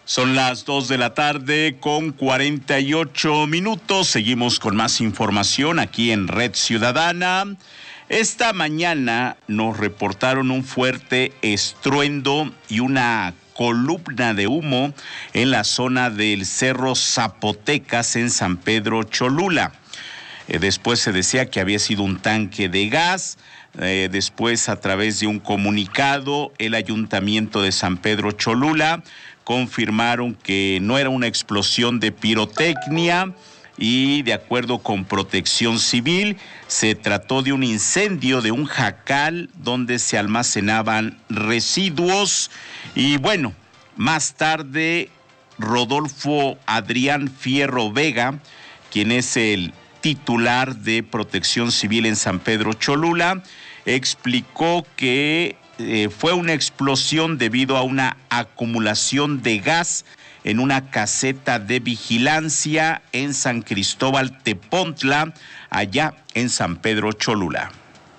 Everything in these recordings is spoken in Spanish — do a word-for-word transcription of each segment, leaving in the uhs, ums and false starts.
Son las dos de la tarde con cuarenta y ocho minutos. Seguimos con más información aquí en Red Ciudadana. Esta mañana nos reportaron un fuerte estruendo y una columna de humo en la zona del Cerro Zapotecas en San Pedro Cholula. Eh, después se decía que había sido un tanque de gas. Eh, después, a través de un comunicado, el Ayuntamiento de San Pedro Cholula confirmaron que no era una explosión de pirotecnia y, de acuerdo con Protección Civil, se trató de un incendio de un jacal donde se almacenaban residuos. Y bueno, más tarde, Rodolfo Adrián Fierro Vega, quien es el titular de Protección Civil en San Pedro Cholula, explicó que eh, fue una explosión debido a una acumulación de gas en una caseta de vigilancia en San Cristóbal Tepontla, allá en San Pedro Cholula.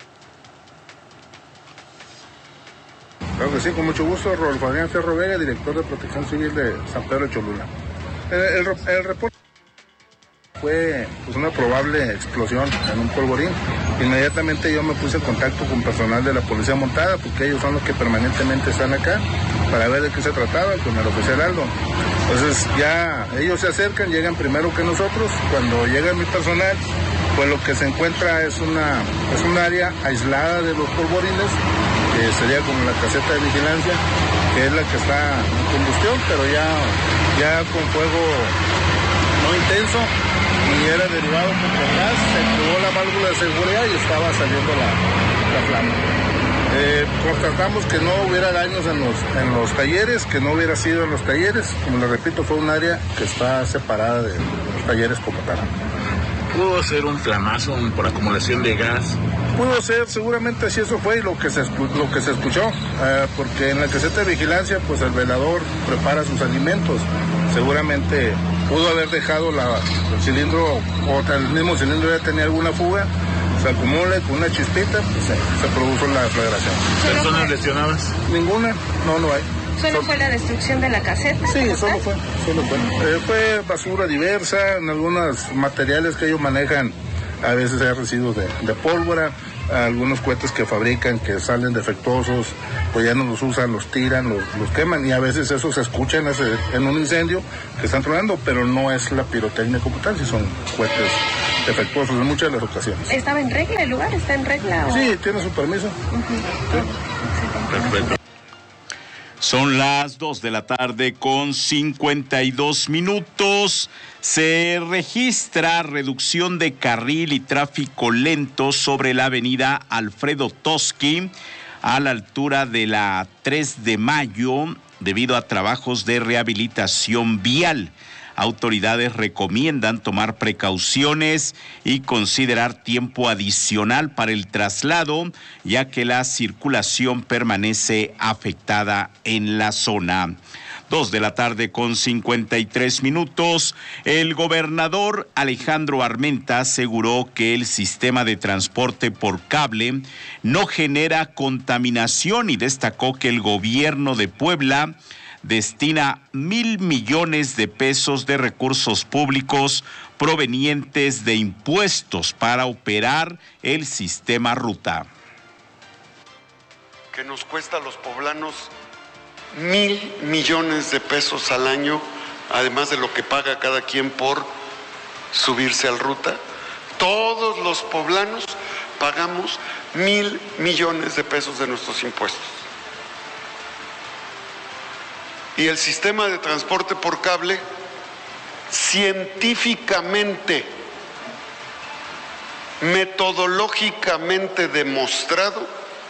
Claro que sí, con mucho gusto. Rodolfo Adrián Fierro Vega, director de Protección Civil de San Pedro Cholula. El, el, el reporte fue pues, una probable explosión en un polvorín. Inmediatamente yo me puse en contacto con personal de la Policía Montada, porque ellos son los que permanentemente están acá, para ver de qué se trataba, con el oficial Aldo. Entonces ya ellos se acercan, llegan primero que nosotros. Cuando llega mi personal, pues lo que se encuentra es una es un área aislada de los polvorines, que sería como la caseta de vigilancia, que es la que está en combustión, pero ya, ya con fuego no intenso, y era derivado por gas. Se activó la válvula de seguridad y estaba saliendo la, la flama. Eh, constatamos que no hubiera daños en los, en los talleres, que no hubiera sido en los talleres. Como le repito, fue un área que está separada de los talleres como tal. ¿Pudo ser un flamazo por acumulación de gas? Pudo ser, seguramente sí, eso fue lo que se, lo que se escuchó, eh, porque en la caseta de vigilancia, pues el velador prepara sus alimentos. Seguramente pudo haber dejado la, el cilindro, o el mismo cilindro ya tenía alguna fuga, se acumula con una chispita, pues se, se produjo la flagración. ¿Personas lesionadas? Ninguna, no, no hay. ¿Solo fue la destrucción de la caseta? Sí, solo fue, solo fue. Eh, fue basura diversa, en algunos materiales que ellos manejan, a veces hay residuos de, de pólvora, algunos cohetes que fabrican que salen defectuosos, pues ya no los usan, los tiran, los, los queman, y a veces eso se escucha en, ese, en un incendio que están tronando, pero no es la pirotecnia como tal, si son cohetes defectuosos en muchas de las ocasiones. ¿Estaba en regla el lugar? ¿Está en regla? O... Sí, tiene su permiso. Uh-huh. Sí. Perfecto. Son las dos de la tarde con cincuenta y dos minutos. Se registra reducción de carril y tráfico lento sobre la avenida Alfredo Toski a la altura de la tres de mayo debido a trabajos de rehabilitación vial. Autoridades recomiendan tomar precauciones y considerar tiempo adicional para el traslado, ya que la circulación permanece afectada en la zona. Dos de la tarde con cincuenta y tres minutos. El gobernador Alejandro Armenta aseguró que el sistema de transporte por cable no genera contaminación y destacó que el gobierno de Puebla destina mil millones de pesos de recursos públicos provenientes de impuestos para operar el sistema ruta. Que nos cuesta a los poblanos mil millones de pesos al año, además de lo que paga cada quien por subirse al ruta. Todos los poblanos pagamos mil millones de pesos de nuestros impuestos. Y el sistema de transporte por cable, científicamente, metodológicamente demostrado,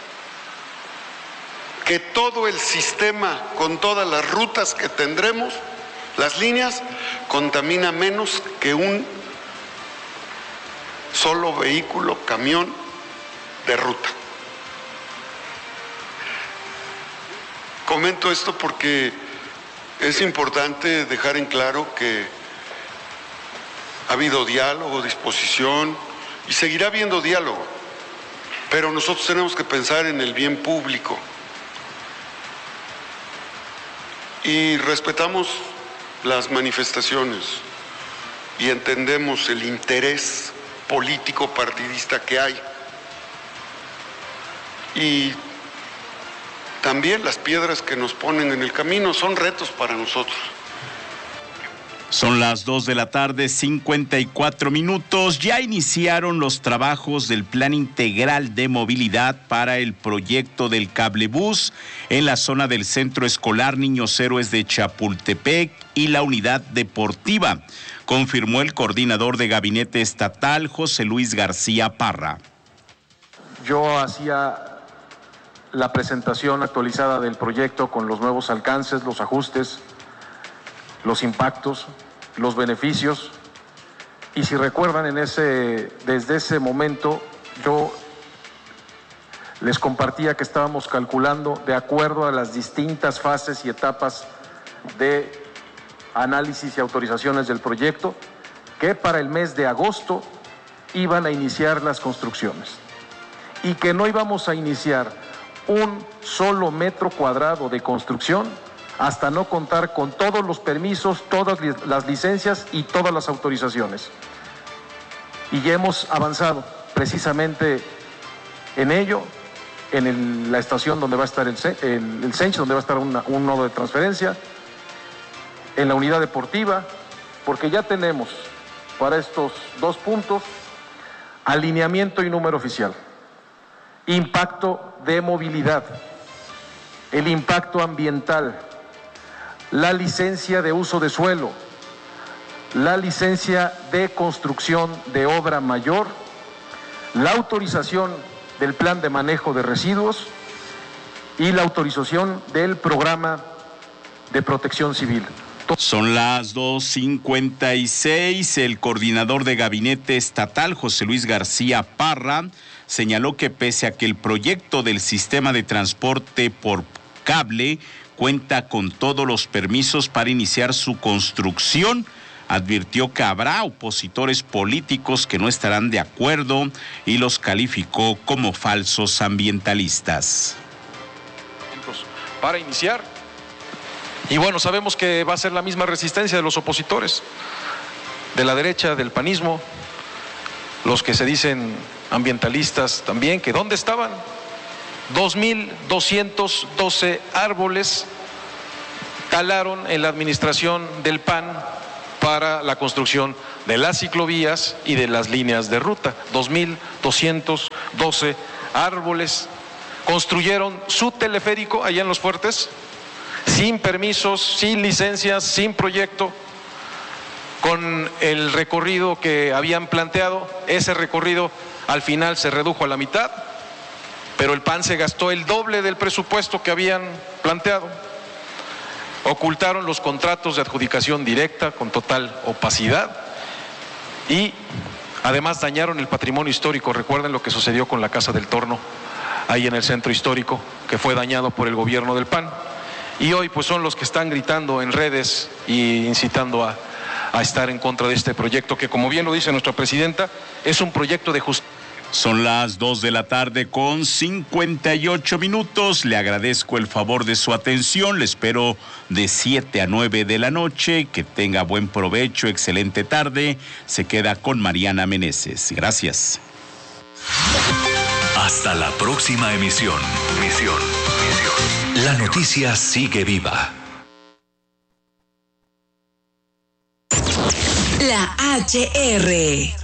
que todo el sistema, con todas las rutas que tendremos, las líneas, contamina menos que un solo vehículo, camión de ruta. Comento esto porque es importante dejar en claro que ha habido diálogo, disposición y seguirá habiendo diálogo, pero nosotros tenemos que pensar en el bien público y respetamos las manifestaciones y entendemos el interés político partidista que hay. Y también las piedras que nos ponen en el camino son retos para nosotros. Son las dos de la tarde, cincuenta y cuatro minutos. Ya iniciaron los trabajos del Plan Integral de Movilidad para el proyecto del cablebús en la zona del Centro Escolar Niños Héroes de Chapultepec y la Unidad Deportiva, confirmó el coordinador de Gabinete Estatal, José Luis García Parra. Yo hacía la presentación actualizada del proyecto con los nuevos alcances, los ajustes, los impactos, los beneficios, y si recuerdan, en ese, desde ese momento yo les compartía que estábamos calculando de acuerdo a las distintas fases y etapas de análisis y autorizaciones del proyecto, que para el mes de agosto iban a iniciar las construcciones y que no íbamos a iniciar un solo metro cuadrado de construcción hasta no contar con todos los permisos, todas las licencias y todas las autorizaciones. Y ya hemos avanzado precisamente en ello, en el, la estación donde va a estar el, el, el Sench, donde va a estar una, un nodo de transferencia, en la unidad deportiva, porque ya tenemos para estos dos puntos alineamiento y número oficial, impacto de movilidad, el impacto ambiental, la licencia de uso de suelo, la licencia de construcción de obra mayor, la autorización del plan de manejo de residuos y la autorización del programa de protección civil. Son las dos cincuenta y seis. El coordinador de Gabinete Estatal, José Luis García Parra, señaló que pese a que el proyecto del sistema de transporte por cable cuenta con todos los permisos para iniciar su construcción, advirtió que habrá opositores políticos que no estarán de acuerdo y los calificó como falsos ambientalistas. Para iniciar, y bueno, sabemos que va a ser la misma resistencia de los opositores, de la derecha, del panismo, los que se dicen ambientalistas también, que ¿dónde estaban? dos mil doscientos doce árboles talaron en la administración del P A N para la construcción de las ciclovías y de las líneas de ruta. dos mil doscientos doce árboles. Construyeron su teleférico allá en Los Fuertes, sin permisos, sin licencias, sin proyecto, con el recorrido que habían planteado. Ese recorrido al final se redujo a la mitad, pero el P A N se gastó el doble del presupuesto que habían planteado. Ocultaron los contratos de adjudicación directa con total opacidad y además dañaron el patrimonio histórico. Recuerden lo que sucedió con la Casa del Torno, ahí en el centro histórico, que fue dañado por el gobierno del P A N. Y hoy pues son los que están gritando en redes y incitando a, a estar en contra de este proyecto, que como bien lo dice nuestra presidenta, es un proyecto de justicia. Son las dos de la tarde con cincuenta y ocho minutos. Le agradezco el favor de su atención. Le espero de siete a nueve de la noche. Que tenga buen provecho, excelente tarde. Se queda con Mariana Meneses. Gracias. Hasta la próxima emisión. Misión. Misión. La noticia sigue viva. La H R